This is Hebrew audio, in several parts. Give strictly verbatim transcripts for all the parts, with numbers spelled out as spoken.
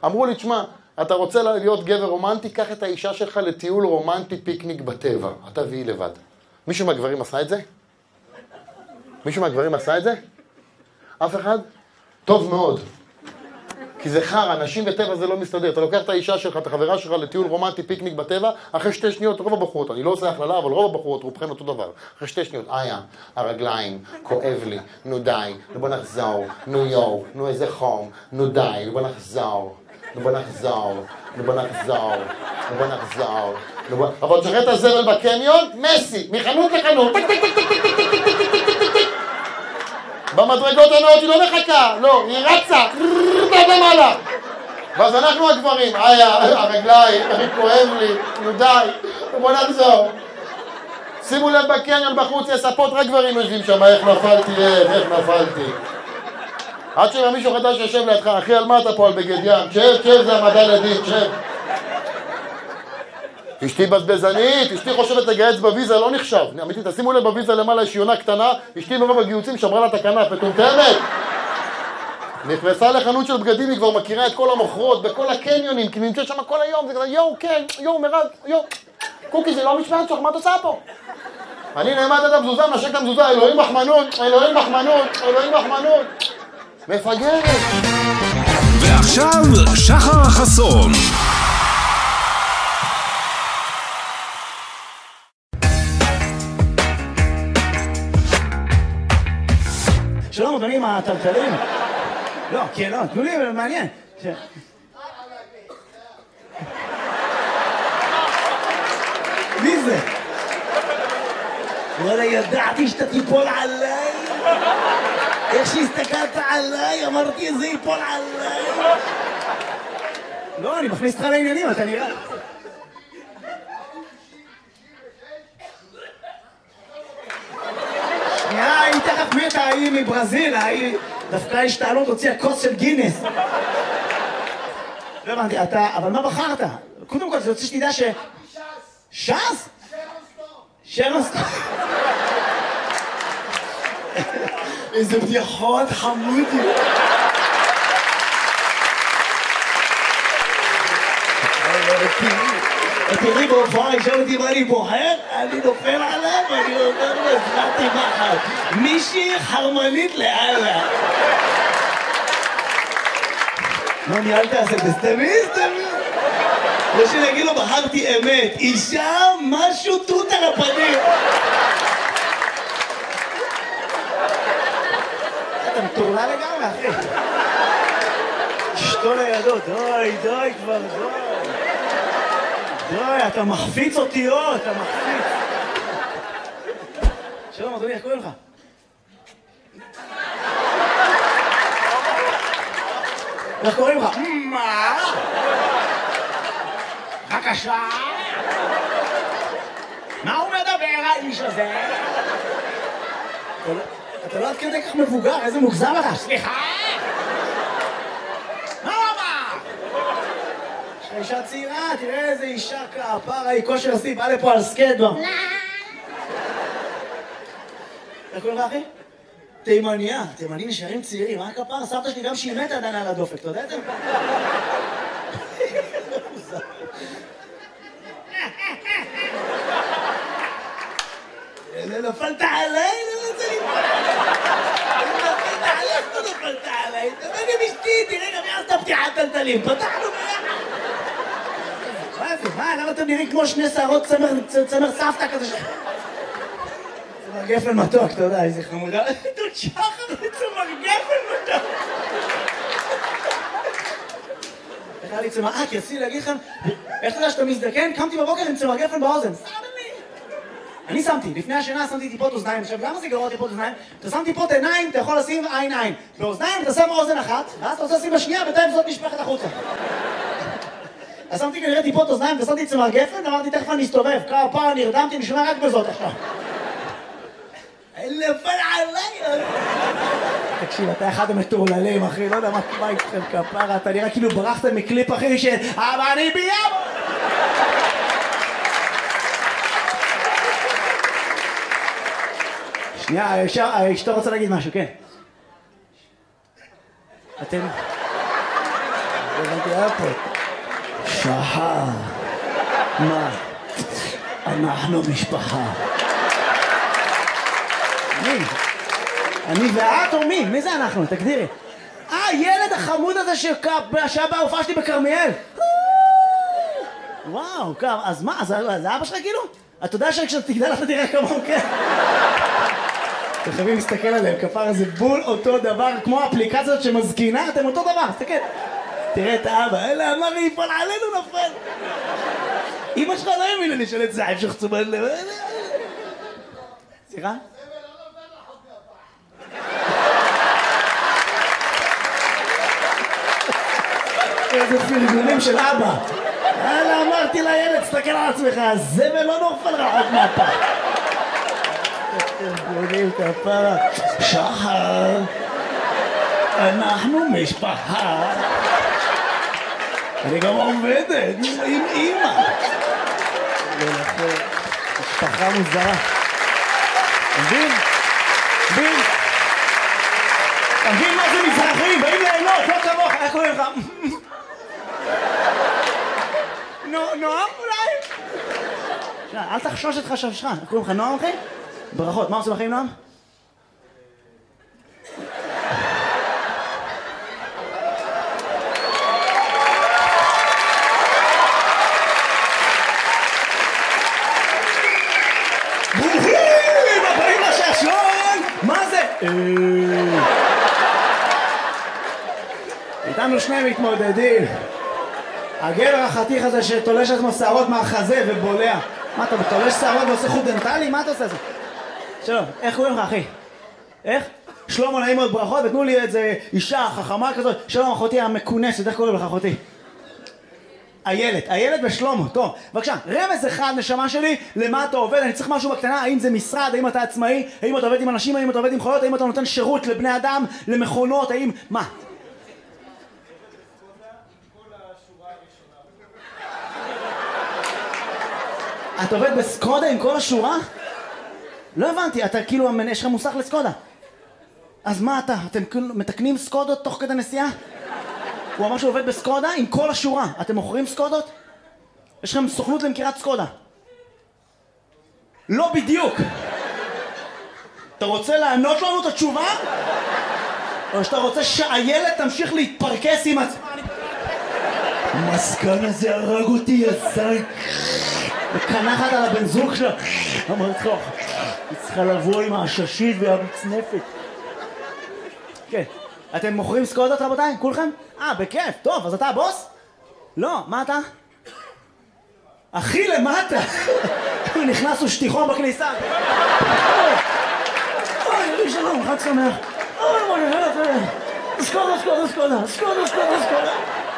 אמרו לי, תשמע, אתה רוצה להיות גבר רומנטי, קח את האישה שלך לטיול רומנטי פיקניק בטבע. אתה והיא לבד. מישהו מהגברים עשה את זה? מישהו מהגברים עשה את זה? אף אחד? טוב מאוד. כי זה חר, אנשים בטבע זה לא מסתדר. אתה לוקח את האישה שלך, את החברה שלך לטיול רומנטי פיקניק בטבע, אחרי שתי שניות רוב הבחורות, אני לא עושה הכללה, אבל רוב הבחורות רובכן אותו דבר. אחרי שתי שניות, איה, הרגליים, כואב לי, נו די, נו בוא נחזור, נו יו, נו איזה חום, נו די, נו בוא נחזור, נו בוא נחזור, נו בוא נחזור, נו בוא נחזור, נו בוא... אבל תשחרר את הזבל בקניון, מסי, מחנות לחנות, טק טק טק טק טק טק טק טק טק טק טק במדרגות הנאות היא לא מחכה, לא, היא רצה, רצה למעלה. ואז אנחנו הגברים, איה, הרגליים, אני כואב לי, נו די, בוא נחזור. שימו לב בקניון בחוץ, יש ספות, רק גברים יושבים שם, איך נפלתי, איך, איך נפלתי. עד שבא מישהו חדש שיושב לידך, אחי, על מה אתה פה על בגד ים? שב, שב, זה המדע לדין, שב. אשתי בזבזנית, אשתי חושבת לגייץ בוויזה, לא נחשב. אמיתי, תשימו לב בוויזה למעלה, יש יונה קטנה, אשתי מרוב הגיוצים שמרה לה את הכנף, מטומטמת. נכנסה לחנות של בגדים, היא כבר מכירה את כל המוכרות, בכל הקניונים, כי נמצאת שם כל היום, זה כזה, יואו, כן, יואו, מרד, יואו. קוקי, זה לא משמעת שלך, מה את עושה פה? אני נעמד את המזוזה, נשק את המזוזה, אלוהים מחמנות, אלוהים מחמנות, אלוהים מחמנות. מפגרת. ועכשיו, שחר חסון. שלום, אדונים הטלטלים. לא, כן, לא, תנו לי, מעניין. מי זה? וואלה, ידעתי שאתה תיפול עליי. איך שהסתכלת עליי, אמרתי, זה ייפול עליי. לא, אני מכניס אותך לעניינים, אתה נראה. שנייה, היא תכף מתה, היא מברזיל, היא דווקא השתעלות הוציאה כוס של גינס. לא הבנתי, אתה, אבל מה בחרת? קודם כל, זה רוצה שתדע ש... ש"ס? שרון סטון. איזה בדיחות חמודי. תראי בהופעה, ישאל אותי מה אני בוחר, אני נופל עליו ואני אומר לו, הזמנתי מחר. מישהי חרמנית לאללה. לא ניהלת עשה, תסתמי, תסתמי. כמו שאני אגיד לו, בחרתי אמת. אישה, משהו תות על הפנים. אתה מטורלה לגמרי, אחי. אשתו לידו, די, די כבר, די. די, אתה מחפיץ אותיות, אתה מחפיץ. שלום, אדוני, איך קוראים לך? איך קוראים לך? מה? בבקשה? מה הוא מדבר, האיש הזה? אתה לא עד כדי כך מבוגר, איזה מוגזם לך? סליחה? מה הוא אמר? יש לך אישה צעירה, תראה איזה אישה כפרה, היא כושר הסי, בא לפה על סקייטבורד. איך קוראים לך, אחי? תימניה, תימנים נשארים צעירים, מה הכפרה? סבתא שלי גם שהיא מתה עדיין על הדופק, אתה יודע את זה? נפלת עליי, לא רוצה ליפול עליי. נפלת עליי, לא נפלת עליי. תבוא גם אשתי, תראה גם יעשת פתיחת טלטלים. פתחנו ביחד. מה זה? מה? למה אתם נראים כמו שני שערות צמר סבתא כזה ש... צמר גפן מתוק, אתה יודע, איזה חמודה. דוד שחר, צמר גפן מתוק. איך היה לי צמר... אה, כי רציתי להגיד לכם, איך אתה יודע שאתה מזדקן? קמתי בבוקר עם צמר גפן באוזן. אני שמתי, לפני השינה שמתי טיפות אוזניים. עכשיו, למה זה גרוע טיפות אוזניים? אתה שם טיפות עיניים, אתה יכול לשים עין עין. באוזניים אתה שם אוזן אחת, ואז אתה רוצה לשים בשנייה, בינתיים זאת נשפכת החוצה. אז שמתי כנראה טיפות אוזניים, ושמתי צמר גפן, ואמרתי, תכף אני אסתובב. כפה, נרדמתי, אני שומע רק בזאת עכשיו. נפל עליי! תקשיב, אתה אחד המטורללים, אחי, לא יודע מה איתכם כפרה, אתה נראה כאילו ברחת מקליפ אחי של אבל אני ביום! שנייה, אשתו רוצה להגיד משהו, כן. אתם... הבנתי אייפוד. שחר. מה? אנחנו משפחה. מי? אני ואת או מי? מי זה אנחנו? תגדירי. אה, ילד החמוד הזה שהיה בהופעה שלי בכרמיאל. וואו, אז מה? זה אבא שלך כאילו? אתה יודע שכשאתה תגדל אתה תראה כמוהו, כן? אתם חייבים להסתכל עליהם, כפר זה בול אותו דבר, כמו האפליקציות שמזקינה, אתם אותו דבר, תסתכל. תראה את האבא, אלה אמר לי, יפול עלינו נפל. אמא שלך לא האמינה לי של את זה, המשך תשומת לב. סליחה? איזה פרגונים של אבא. יאללה, אמרתי לילד, תסתכל על עצמך, הזבל לא נופל רחוק מהפה. פרגונים כפרה. שחר, אנחנו משפחה. אני גם עובדת עם אמא. משפחה מוזרה. מבין? מבין? מבין מה זה מזרחים? באים ליהנות, לא כמוך, איך קוראים לך? נועם אולי? אל תחשוש את חשבשך, איך קוראים לך נועם אחי? ברכות, מה עושים בחיים נועם? ברוכים הבאים לשעשון! מה זה? איתנו שני מתמודדים. הגבר החתיך הזה שתולש עצמו שערות מהחזה ובולע. מה אתה תולש שערות ועושה חוט דנטלי? מה אתה עושה זה? שלום, איך קוראים לך אחי? איך? שלמה, נעים מאוד, ברכות, ותנו לי איזה אישה חכמה כזאת. שלום אחותי המכונסת, איך קוראים לך אחותי? איילת, איילת ושלמה, טוב, בבקשה, רמז אחד נשמה שלי, למה אתה עובד, אני צריך משהו בקטנה, האם זה משרד, האם אתה עצמאי, האם אתה עובד עם אנשים, האם אתה עובד עם חיות, האם אתה נותן שירות לבני אדם, למכונות, האם, מה? אתה עובד בסקודה עם כל השורה? לא הבנתי, אתה כאילו, יש לך מוסך לסקודה. אז מה אתה? אתם מתקנים סקודות תוך כדי נסיעה? הוא אמר שהוא עובד בסקודה עם כל השורה. אתם מוכרים סקודות? יש לכם סוכנות למכירת סקודה. לא בדיוק. אתה רוצה לענות לנו את התשובה? או שאתה רוצה שהילד תמשיך להתפרקס עם עצמה? המסכן הזה הרג אותי, יזק. וקנחת על הבן זוג שלה. אמרת לך, היא צריכה לבוא עם העששית והמצנפת. כן. אתם מוכרים סקודות רבותיי? כולכם? אה, בכיף. טוב, אז אתה הבוס? לא, מה אתה? הכי למטה. נכנסו שטיחון בכניסה. אוי, שלום, חג שמח. אוי, מה נהלת? סקודה, סקודה, סקודה. סקודה, סקודה, סקודה.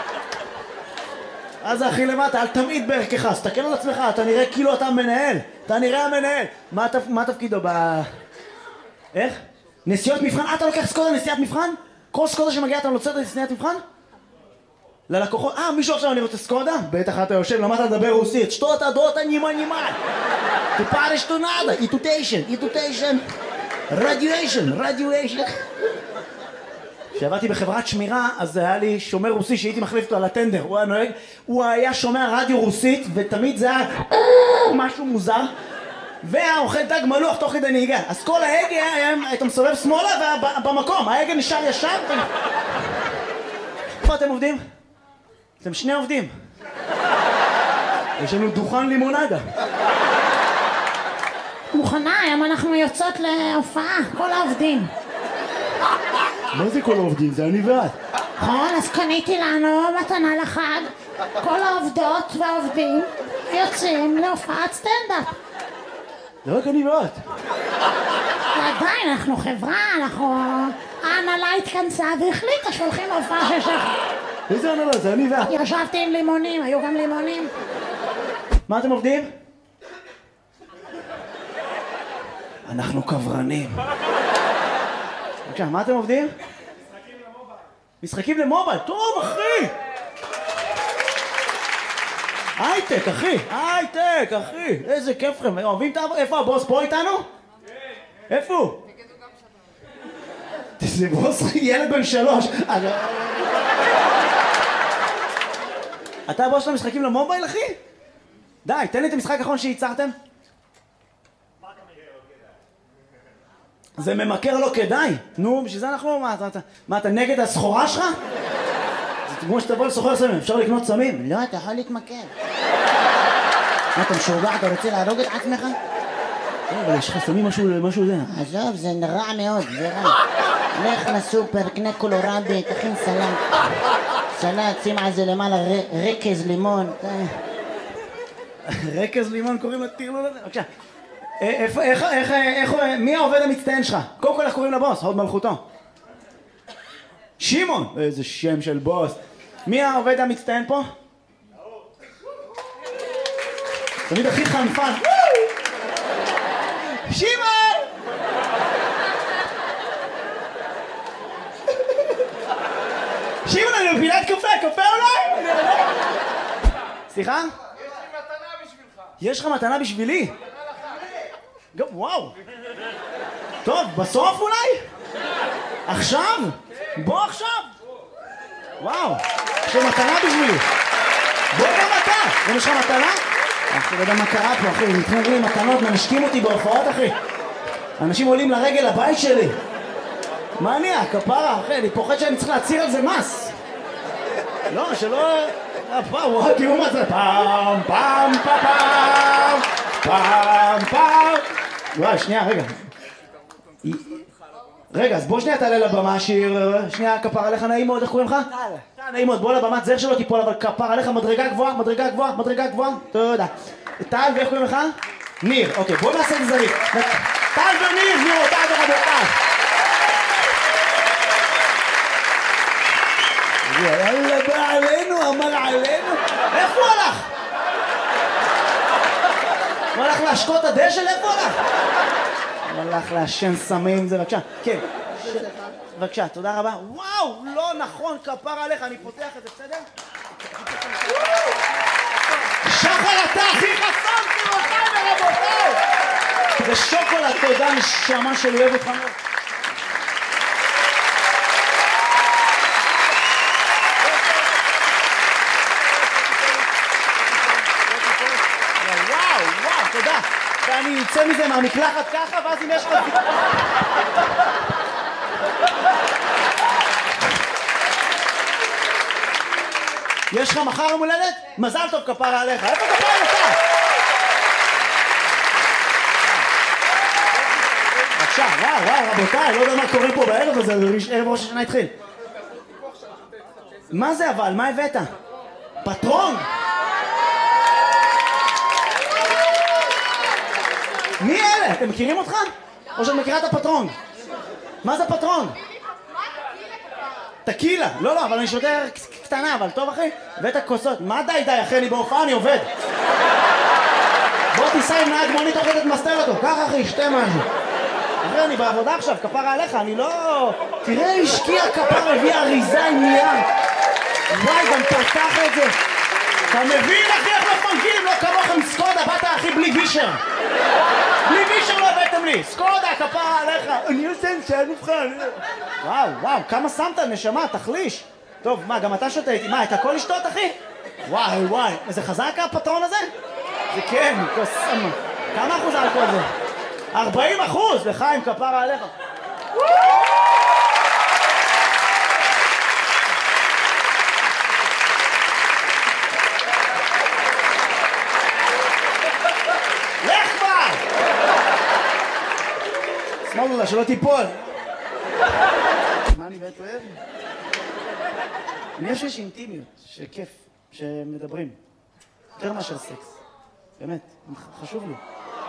אז זה הכי למטה, אל תמיד בערכך, תסתכל על עצמך, אתה נראה כאילו אתה מנהל. אתה נראה המנהל. מה תפקידו ב... איך? נסיעות מבחן? אה, אתה לוקח סקודה נסיעת מבחן? כל סקודה שמגיעה אתה נוצרת לסניית מבחן? ללקוחות, אה, מישהו עכשיו אני רוצה סקודה? בטח אתה יושב, למדת לדבר רוסית. שטות הדות הנימה נימה. Tu pares tu nada, איטוטיישן, איטוטיישן. רדיואשן, רדיואשן. כשעבדתי בחברת שמירה, אז היה לי שומר רוסי שהייתי מחליף אותו על הטנדר. הוא היה נוהג, הוא היה שומע רדיו רוסית, ותמיד זה היה משהו מוזר. והיה אוכל דג מלוח תוך כדי נהיגה. אז כל ההגה היית מסובב שמאלה ובמקום, ההגה נשאר ישר. איפה אתם עובדים? אתם שני עובדים. יש לנו דוכן לימונדה. מוכנה, היום אנחנו יוצאות להופעה, כל העובדים. מה זה כל העובדים? זה אני ואת. נכון, אז קניתי לנו מתנה לחג. כל העובדות והעובדים יוצאים להופעת סטנדאפ. זה רק אני ואת. ועדיין, אנחנו חברה, אנחנו... ההנהלה התכנסה והחליטה שהולכים להופעה של שחר. איזה הנהלה? זה אני ואת. ישבתי עם לימונים, היו גם לימונים. מה אתם עובדים? אנחנו קברנים. בבקשה, מה אתם עובדים? משחקים למובייל. משחקים למובייל? טוב, אחי! הייטק, אחי! הייטק, אחי! איזה כיף לכם. אוהבים את העבודה? איפה הבוס? פה איתנו? כן. איפה הוא? זה בוס ילד בן שלוש. אתה הבוס של המשחקים למובייל, אחי? די, תן לי את המשחק האחרון שייצרתם. זה ממכר לא כדאי. נו, בשביל זה אנחנו... מה, אתה, מה, אתה נגד הסחורה שלך? זה כמו שתבוא לסוחר סמים, אפשר לקנות סמים? לא, אתה יכול להתמכר. מה, אתה משוגע? אתה רוצה להרוג את עצמך? אבל יש לך סמים משהו זה. עזוב, זה רע מאוד, זה רע. לך לסופר, קנה קולורבי, תכין סלט. סלט, שים על זה למעלה רקז לימון. רקז לימון קוראים לטרלול הזה? בבקשה. איך, איך, איך, מי העובד המצטיין שלך? קודם כל איך קוראים לבוס? הוד מלכותו. שמעון! איזה שם של בוס. מי העובד המצטיין פה? תמיד הכי חנפן. שמעון! שמעון, אני מפילת קפה, קפה אולי? סליחה? יש לי מתנה בשבילך. יש לך מתנה בשבילי? גם, וואו. טוב, בסוף אולי? עכשיו? בוא עכשיו. וואו, יש לך מתנה בשבילי. בוא גם אתה. גם יש לך מתנה? אחי, לא יודע מה קרה פה, אחי. נתנו לי מתנות, מנשקים אותי בהופעות, אחי. אנשים עולים לרגל לבית שלי. מה אני, הכפרה, אחי? אני פוחד שאני צריך להציר על זה מס. לא, שלא... וואו, תראו מה זה. פעם, פעם, פעם, פעם, פעם. וואי, שנייה, רגע. רגע, אז בוא שנייה תעלה לבמה, שיר. שנייה, כפר עליך, נעים מאוד, איך קוראים לך? טל. נעים מאוד, בוא לבמה, זר שלא תיפול, אבל כפר עליך, מדרגה גבוהה, מדרגה גבוהה, מדרגה גבוהה. תודה. טל, ואיך קוראים לך? ניר. אוקיי, בוא נעשה את זריק. טל וניר, גבירותיי ורבותיי. יאללה, בא עלינו, אמר עלינו. איפה הוא הלך? הוא הלך להשקות הדשא? איפה הוא הלך? הוא הלך להשן סמים, זה בבקשה. כן. בבקשה, תודה רבה. וואו, לא נכון, כפר עליך, אני פותח את זה, בסדר? שחר, אתה הכי חסון, גבירותיי ורבותיי! זה שוקולד, תודה, נשמה שלי, אוהב אותך מאוד. תודה. ואני יוצא מזה מהמקלחת ככה, ואז אם יש לך... יש לך מחר יום הולדת? מזל טוב כפרה עליך. איפה כפרה עליך? בבקשה, וואו, וואו, רבותיי, לא יודע מה קורה פה בערב הזה, ערב ראש השנה התחיל. מה זה אבל? מה הבאת? פטרון? מי אלה? אתם מכירים אותך? או שאת מכירה את הפטרון? מה זה פטרון? טקילה. לא, לא, אבל אני שותה קטנה, אבל טוב אחי? הבאת כוסות. מה די די אחי? אני בהופעה, אני עובד. בוא תיסע עם נהג מונית תוך כדי תמסתר אותו. ככה אחי, שתה משהו. אחי, אני בעבודה עכשיו, כפרה עליך, אני לא... תראה, השקיע כפר, הביא אריזה עם נייר. וואי, גם פתח את זה. אתה מבין אחי איך מפנקים? לא כמוכם סקודה, באת אחי בלי וישר. בלי וישר לא הבאתם לי. סקודה, כפרה עליך. אני עושה שאין מבחן. וואו, וואו, כמה שמת נשמה, תחליש. טוב, מה, גם אתה שותה איתי? מה, את הכל לשתות אחי? וואי, וואי. זה חזק הפטרון הזה? זה כן, כוסם. כמה אחוז אלכוהול זה? ארבעים אחוז, לחיים, כפרה עליך. לך כבר! שמאלנו לה, שלא תיפול. מה אני באמת אוהב? אני חושב שיש אינטימיות, שכיף, שמדברים. יותר מאשר סקס. באמת, חשוב לי.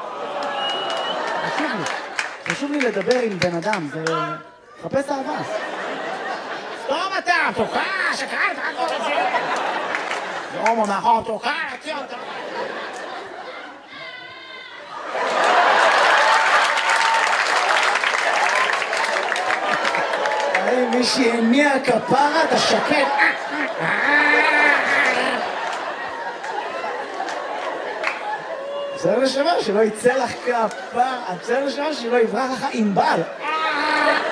חשוב לי. חשוב לי לדבר עם בן אדם, זה... חפש אהבה. סתום אתה, תוקע, שקראת, הכל את זה. זה הומו מאחור, תוקע, תציע אותה. מי שהניע כפרה, אתה שקט. בסדר לשמה שלא יצא לך כפה, בסדר לשמה שלא יברח לך עם בל.